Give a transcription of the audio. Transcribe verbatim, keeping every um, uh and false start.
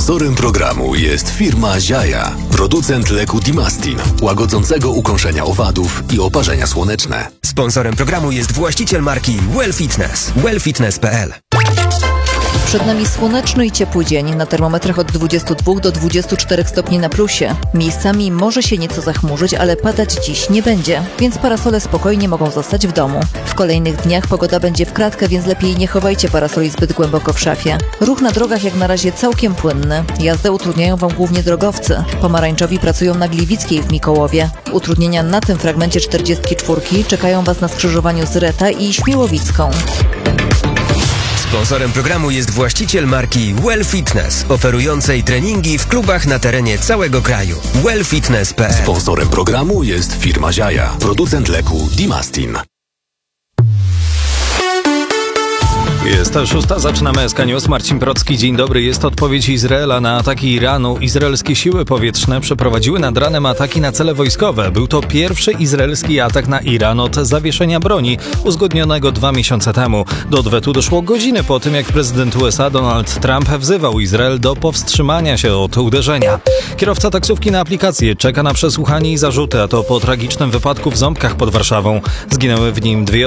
Sponsorem programu jest firma Ziaja, producent leku Dimastin, łagodzącego ukąszenia owadów i oparzenia słoneczne. Sponsorem programu jest właściciel marki Well Fitness. well fitness kropka p l. Przed nami słoneczny i ciepły dzień, na termometrach od dwudziestu dwóch do dwudziestu czterech stopni na plusie. Miejscami może się nieco zachmurzyć, ale padać dziś nie będzie, więc parasole spokojnie mogą zostać w domu. W kolejnych dniach pogoda będzie w kratkę, więc lepiej nie chowajcie parasoli zbyt głęboko w szafie. Ruch na drogach jak na razie całkiem płynny. Jazdę utrudniają Wam głównie drogowcy. Pomarańczowi pracują na Gliwickiej w Mikołowie. Utrudnienia na tym fragmencie czterdziestki czwórki czekają Was na skrzyżowaniu z Reta i Śmiłowicką. Sponsorem programu jest właściciel marki Well Fitness, oferującej treningi w klubach na terenie całego kraju. well fitness kropka p l. Sponsorem programu jest firma Ziaja, producent leku Dimastin. Jest szósta, zaczynamy S K News. Marcin Procki, dzień dobry. Jest odpowiedź Izraela na ataki Iranu. Izraelskie siły powietrzne przeprowadziły nad ranem ataki na cele wojskowe. Był to pierwszy izraelski atak na Iran od zawieszenia broni, uzgodnionego dwa miesiące temu. Do odwetu doszło godziny po tym, jak prezydent U S A Donald Trump wzywał Izrael do powstrzymania się od uderzenia. Kierowca taksówki na aplikację czeka na przesłuchanie i zarzuty, a to po tragicznym wypadku w Ząbkach pod Warszawą. Zginęły w nim dwie